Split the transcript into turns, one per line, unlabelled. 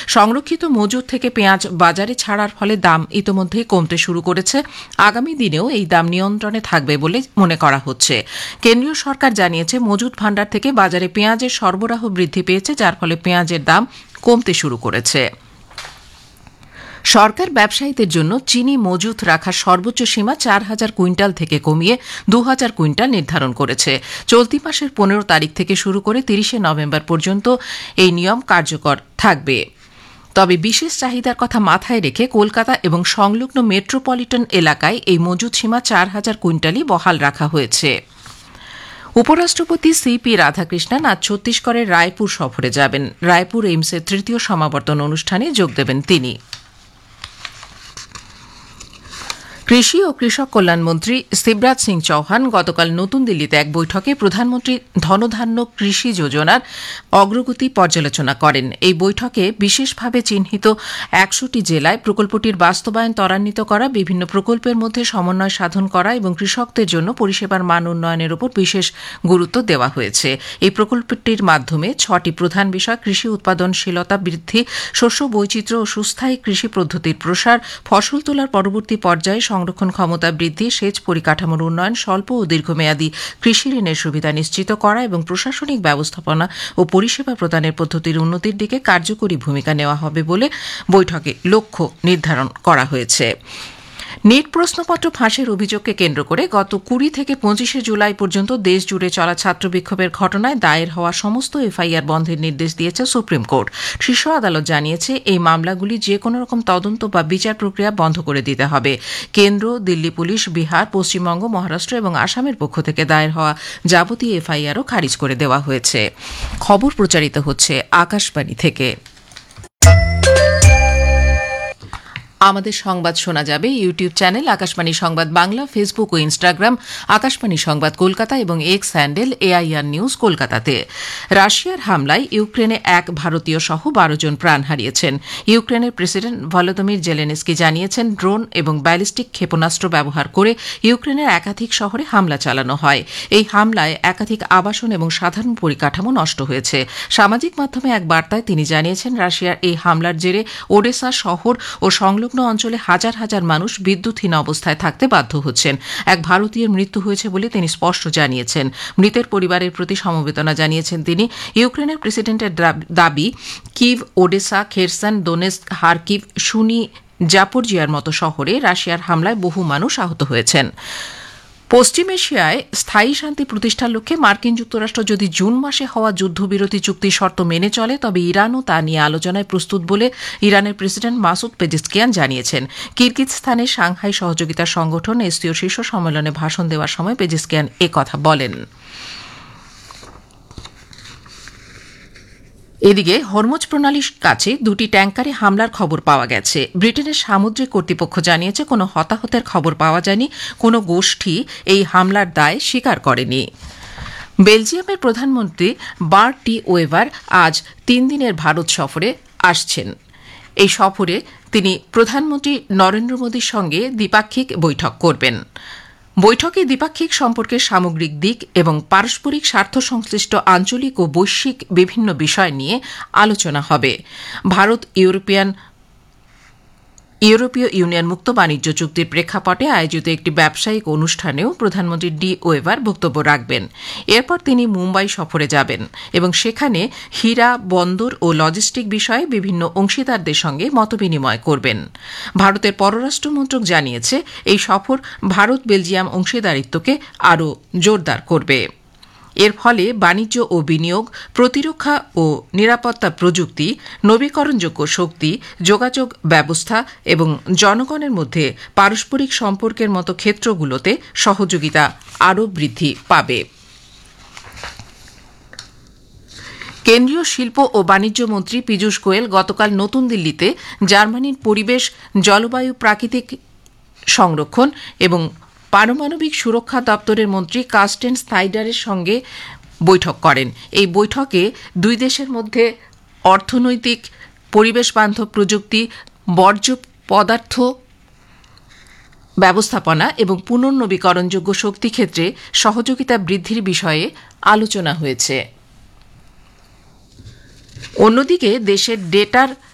সংরক্ষিত মজুদ থেকে পেঁয়াজ বাজারে ছাড়ার ফলে দাম ইতোমধ্যেই কমতে শুরু করেছে। আগামী দিনেও এই দাম নিয়ন্ত্রণে থাকবে বলে মনে করা হচ্ছে। কেন্দ্রীয় সরকার জানিয়েছে, মজুদ ভাণ্ডার থেকে বাজারে পেঁয়াজের সরবরাহ বৃদ্ধি পেয়েছে, যার ফলে পেঁয়াজের দাম কমতে শুরু করেছে। সরকার ব্যবসায়ীদের জন্য চিনি মজুত রাখার সর্বোচ্চ সীমা 4,000 কুইন্টাল থেকে কমিয়ে 2,000 কুইন্টাল নির্ধারণ করেছে। চলতি মাসের 15 তারিখ থেকে শুরু করে 30 নভেম্বর পর্যন্ত এই নিয়ম কার্যকর থাকবে। তবে বিশেষ চাহিদার কথা মাথায় রেখে কলকাতা এবং সংলগ্ন মেট্রোপলিটন এলাকায় এই মজুত সীমা 4,000 কুইন্টালই বহাল রাখা হয়েছে। উপরাষ্ট্রপতি সিপি রাধাকৃষ্ণন আজ ছত্তিশগড়ের রায়পুর সফরে যাবেন। রায়পুর এইমসের 3য় সমাবর্তন অনুষ্ঠানে যোগ দেবেন তিনি। কৃষি ও কৃষক কল্যাণ মন্ত্রী শিবরাজ সিং চৌহান গতকাল নতুন দিল্লিতে এক বৈঠকে প্রধানমন্ত্রী ধনধান্য কৃষি যোজনার অগ্রগতি পর্যালোচনা করেন। এই বৈঠকে বিশেষভাবে চিহ্নিত 100টি জেলায় প্রকল্পটির বাস্তবায়ন ত্বরান্বিত করা, বিভিন্ন প্রকল্পের মধ্যে সমন্বয় সাধন করা এবং কৃষকদের জন্য পরিষেবার মান উন্নয়নের উপর বিশেষ গুরুত্ব দেওয়া হয়েছে। এই প্রকল্পটির মাধ্যমে 6টি প্রধান বিষয় কৃষি উৎপাদনশীলতা বৃদ্ধি, শস্য বৈচিত্র্য ও সুস্থায়ী কৃষি পদ্ধতির প্রসার, ফসল তোলার পরবর্তী পর্যায়ে সংরক্ষণ ক্ষমতা বৃদ্ধি, সেচ পরিকাঠামোর উন্নয়ন, স্বল্প ও দীর্ঘমেয়াদী কৃষি ঋণের সুবিধা নিশ্চিত করা এবং প্রশাসনিক ব্যবস্থাপনা ও পরিষেবা প্রদানের পদ্ধতির উন্নতির দিকে কার্যকরী ভূমিকা নেওয়া হবে বলে বৈঠকে লক্ষ্য নির্ধারণ করা হয়েছে। নিট প্রশ্নপত্র ফাঁসের অভিযোগকে কেন্দ্র করে গত 20 থেকে 25 জুলাই পর্যন্ত দেশ জুড়ে চলা ছাত্র বিক্ষোভের ঘটনায় দায়ের হওয়া সমস্ত এফআইআর বন্ধের নির্দেশ দিয়েছে সুপ্রিম কোর্ট। শীর্ষ আদালত জানিয়েছে, এই মামলাগুলি যে কোনো রকম তদন্ত বা বিচার প্রক্রিয়া বন্ধ করে দিতে হবে। কেন্দ্র, দিল্লি পুলিশ, বিহার, পশ্চিমবঙ্গ, মহারাষ্ট্র এবং আসামের পক্ষ থেকে দায়ের হওয়া যাবতীয় এফআইআরও খারিজ করে দেওয়া হয়েছে। খবর প্রচারিত হচ্ছে আকাশবাণী থেকে। আমাদের সংবাদ শোনা যাবে ইউটিউব চ্যানেল আকাশবাণী সংবাদ বাংলা, ফেসবুক ও ইনস্টাগ্রাম আকাশবাণী সংবাদ কলকাতা এবং এক্স হ্যান্ডেল এআইআর নিউজ কলকাতাতে। রাশিয়ার হামলায় ইউক্রেনে এক ভারতীয় সহ 12 জন প্রাণ হারিয়েছেন। ইউক্রেনের প্রেসিডেন্ট ভলোদিমির জেলেনস্কি জানিয়েছেন, ড্রোন এবং ব্যালিস্টিক ক্ষেপণাস্ত্র ব্যবহার করে ইউক্রেনের একাধিক শহরে হামলা চালানো হয়। এই হামলায় একাধিক আবাসন এবং সাধারণ পরিকাঠামো নষ্ট হয়েছে। সামাজিক মাধ্যমে এক বার্তায় তিনি জানিয়েছেন, রাশিয়ার এই হামলার জেরে ওডেসা শহর ও সংলগ্ন অঞ্চলে হাজার হাজার মানুষ বিদ্যুৎহীন অবস্থায় থাকতে বাধ্য হচ্ছেন। এক ভারতীয়ের মৃত্যু হয়েছে বলে তিনি স্পষ্ট জানিয়েছেন। মৃতের পরিবারের প্রতি সমবেদনা জানিয়েছেন তিনি। ইউক্রেনের প্রেসিডেন্টের দাবি, কিভ, ওডেসা, খেরসন, দোনেস্ক, হারকিভ, শুনি, জাপোরজিয়ার মতো শহরে রাশিয়ার হামলায় বহু মানুষ আহত হয়েছেন। পশ্চিম এশিয়ায় স্থায়ী শান্তি প্রতিষ্ঠার লক্ষ্যে মার্কিন যুক্তরাষ্ট্র যদি জুন মাসে হওয়া যুদ্ধবিরতি চুক্তির শর্ত মেনে চলে, তবে ইরানও তা নিয়ে আলোচনায় প্রস্তুত বলে ইরানের প্রেসিডেন্ট মাসুদ পেজেশকিয়ান জানিয়েছেন। কিরগিজস্তানের সাংহাই সহযোগিতা সংগঠন এসসিও শীর্ষ সম্মেলনে ভাষণ দেওয়ার সময় পেজেশকিয়ান একথা বলেন। এদিকে হরমুজ প্রণালীর কাছে 2টি ট্যাঙ্কারে হামলার খবর পাওয়া গেছে। ব্রিটেনের সামুদ্রিক কর্তৃপক্ষ জানিয়েছে, কোনো হতাহতের খবর পাওয়া যায়নি। কোনো গোষ্ঠী এই হামলার দায় স্বীকার করেনি। বেলজিয়ামের প্রধানমন্ত্রী বার্ট ডি ওয়েভার আজ 3 দিনের ভারত সফরে আসছেন। এই সফরে তিনি প্রধানমন্ত্রী নরেন্দ্র মোদীর সঙ্গে দ্বিপাক্ষিক বৈঠক করবেন। বৈঠকে দ্বিপাক্ষিক সম্পর্কের সামগ্রিক দিক এবং পারস্পরিক স্বার্থ সংশ্লিষ্ট আঞ্চলিক ও বৈশ্বিক বিভিন্ন বিষয় নিয়ে আলোচনা হবে। ভারত ইউরোপীয় ইউনিয়ন মুক্ত বাণিজ্য চুক্তির প্রেক্ষাপটে আয়োজিত একটি ব্যবসায়িক অনুষ্ঠানেও প্রধানমন্ত্রী ডি ওয়েভার বক্তব্য রাখবেন। এরপর তিনি মুম্বাই সফরে যাবেন এবং সেখানে হীরা, বন্দর ও লজিস্টিক বিষয়ে বিভিন্ন অংশীদারদের সঙ্গে মতবিনিময় করবেন। ভারতের পররাষ্ট্র মন্ত্রক জানিয়েছে, এই সফর ভারত বেলজিয়াম অংশীদারিত্বকে আরও জোরদার করবে। এর ফলে বাণিজ্য ও বিনিয়োগ, প্রতিরক্ষা ও নিরাপত্তা প্রযুক্তি, নবীকরণযোগ্য শক্তি, যোগাযোগ ব্যবস্থা এবং জনগণের মধ্যে পারস্পরিক সম্পর্কের মতো ক্ষেত্রগুলোতে সহযোগিতা আরও বৃদ্ধি পাবে। কেন্দ্রীয় শিল্প ও বাণিজ্য মন্ত্রী পীযূষ গোয়েল গতকাল নতুন দিল্লিতে জার্মানির পরিবেশ, জলবায়ু, প্রাকৃতিক সংরক্ষণ এবং পারমাণবিক সুরক্ষা দপ্তরের মন্ত্রী কার্স্টেন স্নাইডারের সঙ্গে বৈঠক করেন। এই বৈঠকে দুই দেশের মধ্যে অর্থনৈতিক, পরিবেশ বান্ধব প্রযুক্তি, বর্জ্য পদার্থ ব্যবস্থাপনা এবং পুনর্নবীকরণযোগ্য শক্তি ক্ষেত্রে সহযোগিতা বৃদ্ধির বিষয়ে আলোচনা হয়েছে। অন্যদিকে দেশের ডেটার